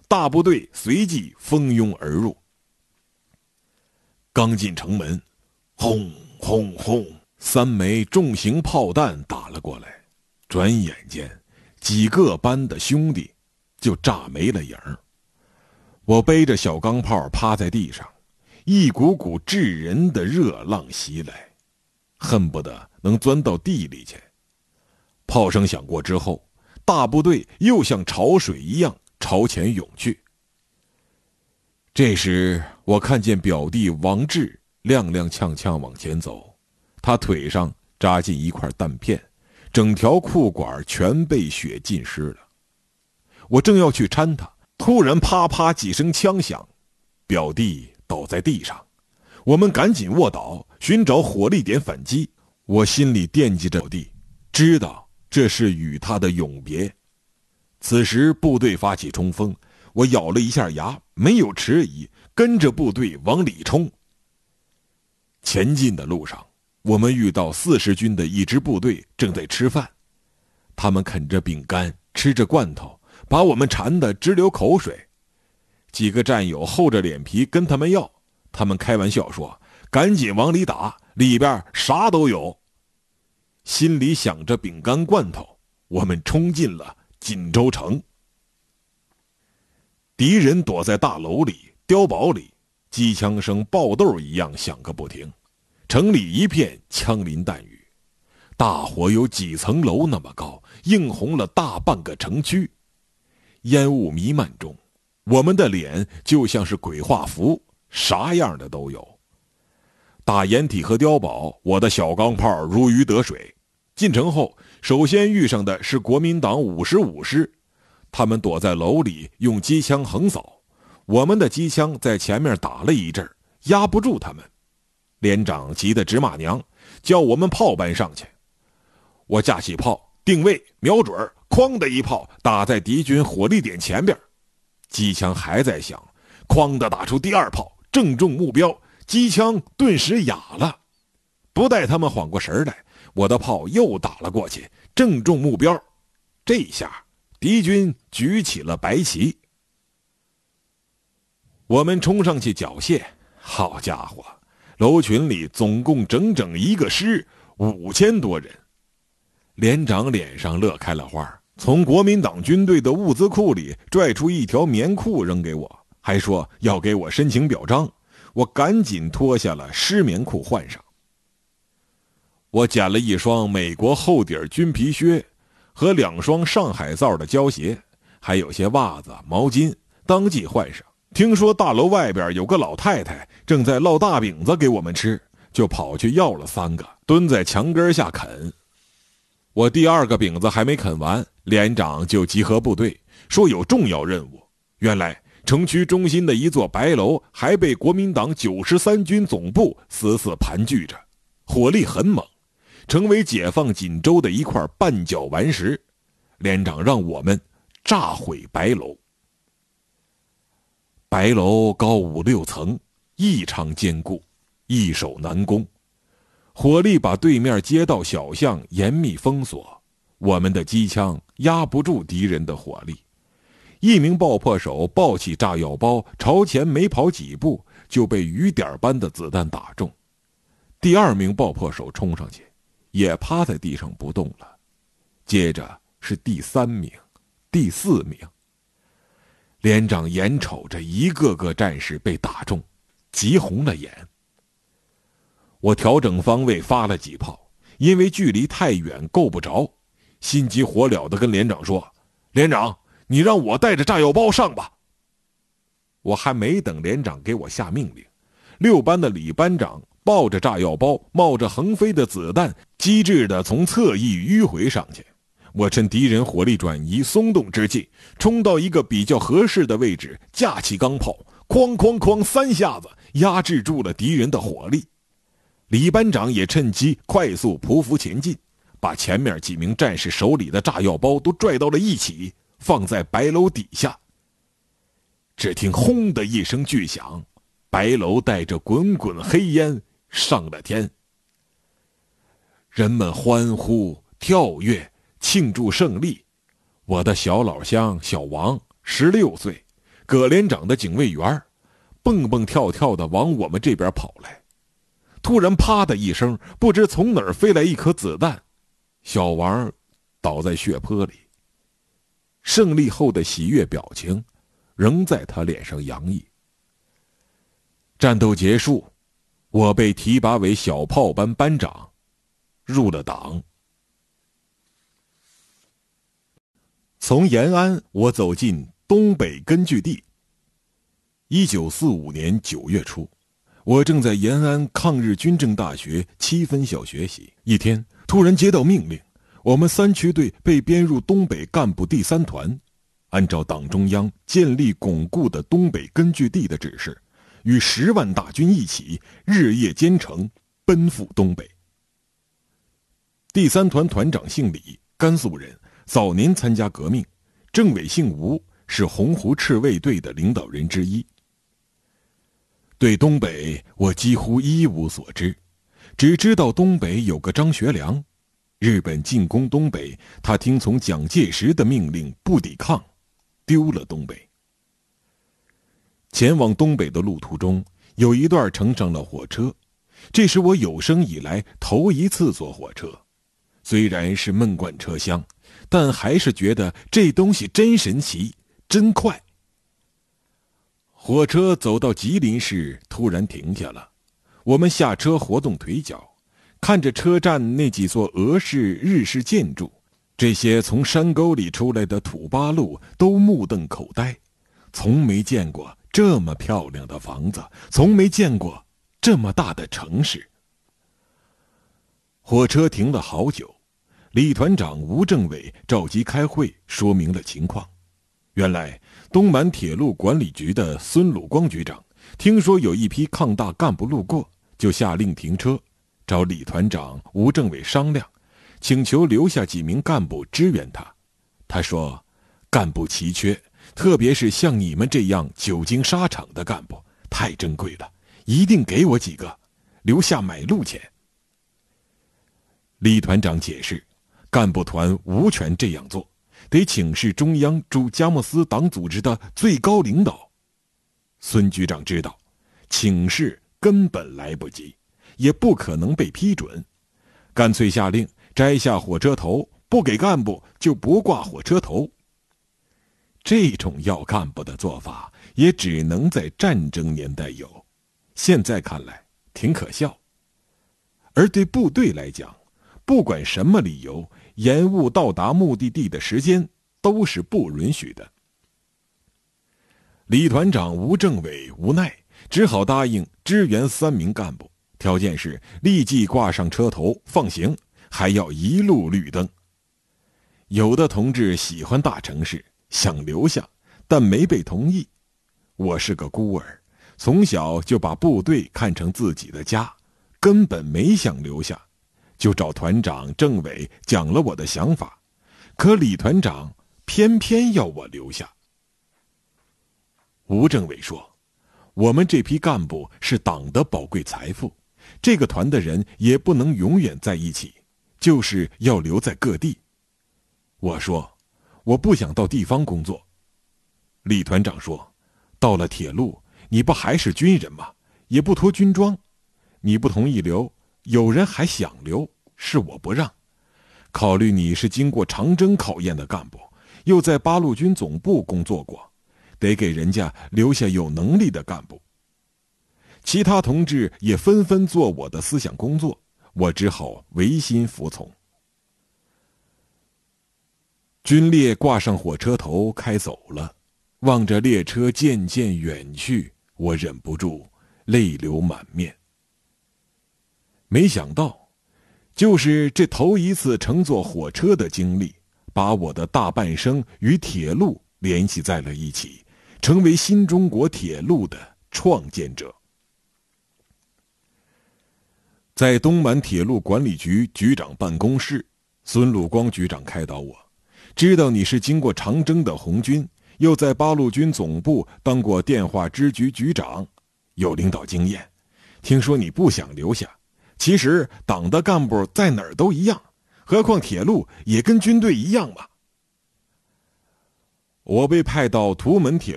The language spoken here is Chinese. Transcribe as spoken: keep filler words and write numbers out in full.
大部队随即蜂拥而入。刚进城门，轰轰轰，三枚重型炮弹打了过来，转眼间几个班的兄弟就炸没了影儿。我背着小钢炮趴在地上，一股股炙人的热浪袭来，恨不得能钻到地里去。炮声响过之后，大部队又像潮水一样朝前涌去。这时我看见表弟王志踉踉跄跄往前走，他腿上扎进一块弹片，整条裤管全被血浸湿了。我正要去搀他，突然啪啪几声枪响，表弟倒在地上，我们赶紧卧倒，寻找火力点反击。我心里惦记着表弟，知道这是与他的永别。此时部队发起冲锋，我咬了一下牙，没有迟疑，跟着部队往里冲。前进的路上，我们遇到四十军的一支部队正在吃饭，他们啃着饼干，吃着罐头，把我们馋得直流口水。几个战友厚着脸皮跟他们要，他们开玩笑说：“赶紧往里打，里边啥都有。”心里想着饼干罐头，我们冲进了锦州城。敌人躲在大楼里、碉堡里，机枪声爆豆一样响个不停，城里一片枪林弹雨，大火有几层楼那么高，映红了大半个城区。烟雾弥漫中，我们的脸就像是鬼画符，啥样的都有。打掩体和碉堡，我的小钢炮如鱼得水。进城后，首先遇上的是国民党五十五师，他们躲在楼里用机枪横扫，我们的机枪在前面打了一阵，压不住他们。连长急得直骂娘，叫我们炮班上去。我架起炮，定位，瞄准，哐的一炮打在敌军火力点前边，机枪还在响，哐的打出第二炮，正中目标，机枪顿时哑了。不待他们缓过神来，我的炮又打了过去，正中目标。这下敌军举起了白旗。我们冲上去缴械，好家伙，楼群里总共整整一个师，五千多人。连长脸上乐开了花，从国民党军队的物资库里拽出一条棉裤扔给我，还说要给我申请表彰。我赶紧脱下了湿棉裤换上。我捡了一双美国厚底军皮靴和两双上海造的胶鞋，还有些袜子、毛巾，当即换上。听说大楼外边有个老太太正在烙大饼子给我们吃，就跑去要了三个，蹲在墙根下啃。我第二个饼子还没啃完，连长就集合部队，说有重要任务。原来城区中心的一座白楼还被国民党九十三军总部死死盘踞着，火力很猛，成为解放锦州的一块绊脚顽石。连长让我们炸毁白楼。白楼高五六层，异常坚固，易守难攻。火力把对面街道小巷严密封锁，我们的机枪压不住敌人的火力。一名爆破手抱起炸药包，朝前没跑几步就被雨点般的子弹打中。第二名爆破手冲上去，也趴在地上不动了。接着是第三名、第四名。连长眼瞅着一个个战士被打中，急红了眼。我调整方位发了几炮，因为距离太远够不着，心急火燎地跟连长说：“连长，你让我带着炸药包上吧。”我还没等连长给我下命令，六班的李班长抱着炸药包，冒着横飞的子弹，机智地从侧翼迂回上去。我趁敌人火力转移松动之际，冲到一个比较合适的位置，架起钢炮，哐哐哐三下子压制住了敌人的火力。李班长也趁机快速匍匐前进，把前面几名战士手里的炸药包都拽到了一起，放在白楼底下。只听轰的一声巨响，白楼带着滚滚黑烟上了天。人们欢呼跳跃庆祝胜利。我的小老乡小王十六岁， 葛连长的警卫员蹦蹦跳跳的往我们这边跑来。突然啪的一声，不知从哪儿飞来一颗子弹，小王倒在血泊里。胜利后的喜悦表情仍在他脸上洋溢。战斗结束，我被提拔为小炮班班长，入了党。从延安，我走进东北根据地。一九四五年九月初，我正在延安抗日军政大学七分校学习。一天，突然接到命令，我们三区队被编入东北干部第三团，按照党中央建立巩固的东北根据地的指示，与十万大军一起日夜兼程，奔赴东北。第三团团长姓李，甘肃人，早年参加革命，政委姓吴，是洪湖赤卫队的领导人之一。对东北我几乎一无所知，只知道东北有个张学良，日本进攻东北，他听从蒋介石的命令不抵抗，丢了东北。前往东北的路途中，有一段乘上了火车，这是我有生以来头一次坐火车。虽然是闷罐车厢，但还是觉得这东西真神奇，真快。火车走到吉林时突然停下了，我们下车活动腿脚，看着车站那几座俄式日式建筑，这些从山沟里出来的土八路都目瞪口呆，从没见过这么漂亮的房子，从没见过这么大的城市。火车停了好久，李团长吴政委召集开会，说明了情况。原来东满铁路管理局的孙鲁光局长听说有一批抗大干部路过，就下令停车，找李团长吴政委商量，请求留下几名干部支援他。他说，干部奇缺，特别是像你们这样久经沙场的干部太珍贵了，一定给我几个，留下买路钱。李团长解释，干部团无权这样做，得请示中央驻佳木斯党组织的最高领导。孙局长知道，请示根本来不及，也不可能被批准，干脆下令摘下火车头，不给干部就不挂火车头。这种要干部的做法也只能在战争年代有，现在看来挺可笑。而对部队来讲，不管什么理由，延误到达目的地的时间都是不允许的。李团长吴政委无奈，只好答应支援三名干部，条件是立即挂上车头放行，还要一路绿灯。有的同志喜欢大城市，想留下，但没被同意。我是个孤儿，从小就把部队看成自己的家，根本没想留下，就找团长政委讲了我的想法，可李团长偏偏要我留下。吴政委说，我们这批干部是党的宝贵财富，这个团的人也不能永远在一起，就是要留在各地。我说，我不想到地方工作。李团长说，到了铁路，你不还是军人吗？也不脱军装，你不同意留，有人还想留，是我不让。考虑你是经过长征考验的干部，又在八路军总部工作过，得给人家留下有能力的干部。其他同志也纷纷做我的思想工作，我只好违心服从。军列挂上火车头开走了，望着列车渐渐远去，我忍不住泪流满面。没想到，就是这头一次乘坐火车的经历，把我的大半生与铁路联系在了一起，成为新中国铁路的创建者。在东满铁路管理局局长办公室，孙鲁光局长开导我，知道你是经过长征的红军，又在八路军总部当过电话支局局长，有领导经验，听说你不想留下，其实党的干部在哪儿都一样，何况铁路也跟军队一样嘛。我被派到图门铁